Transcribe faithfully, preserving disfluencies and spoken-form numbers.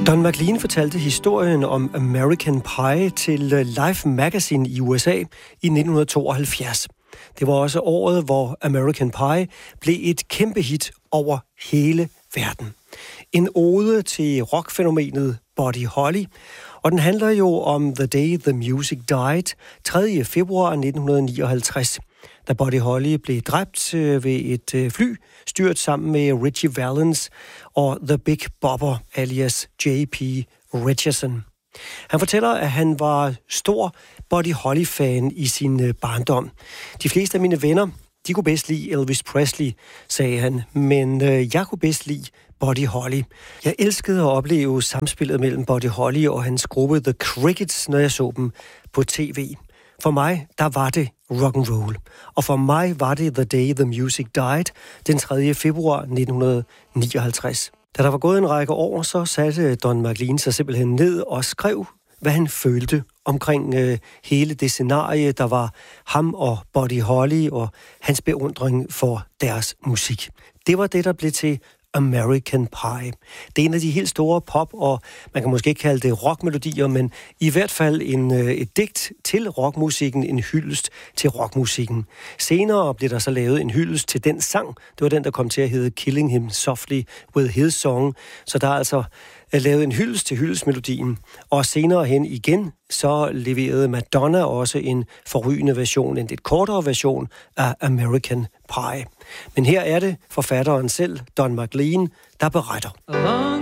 Don McLean fortalte historien om American Pie til Life Magazine i U S A i nitten tooghalvfjerds. Det var også året, hvor American Pie blev et kæmpe hit over hele verden. En ode til rockfænomenet Buddy Holly, og den handler jo om The Day the Music Died, tredje februar nitten nioghalvtreds, da Buddy Holly blev dræbt ved et fly, styrt sammen med Ritchie Valens og The Big Bopper, alias J P Richardson. Han fortæller, at han var stor Buddy Holly-fan i sin barndom. De fleste af mine venner, de kunne bedst lide Elvis Presley, sagde han, men jeg kunne bedst lide Buddy Holly. Jeg elskede at opleve samspillet mellem Buddy Holly og hans gruppe The Crickets, når jeg så dem på tv. For mig, der var det rock and roll. Og for mig var det The Day the Music Died, den tredje februar nitten nioghalvtreds. Da der var gået en række år, så satte Don McLean sig simpelthen ned og skrev, hvad han følte omkring øh, hele det scenarie, der var ham og Buddy Holly og hans beundring for deres musik. Det var det, der blev til American Pie. Det er en af de helt store pop, og man kan måske ikke kalde det rockmelodier, men i hvert fald en, et digt til rockmusikken, en hyldest til rockmusikken. Senere blev der så lavet en hyldest til den sang. Det var den, der kom til at hedde Killing Him Softly with His Song. Så der er altså lavet en hyldest til hyldestmelodien. Og senere hen igen, så leverede Madonna også en forrygende version, en lidt kortere version af American Pie. Men her er det forfatteren selv, Don McLean, der beretter.